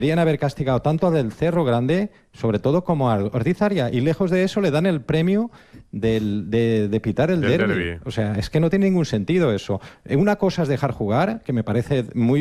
Deberían haber castigado tanto al del Cerro Grande, sobre todo, como al Ortiz Aria, y lejos de eso le dan el premio de pitar el Del derbi. derbi. O sea, es que no tiene ningún sentido eso. Una cosa es dejar jugar, que me parece muy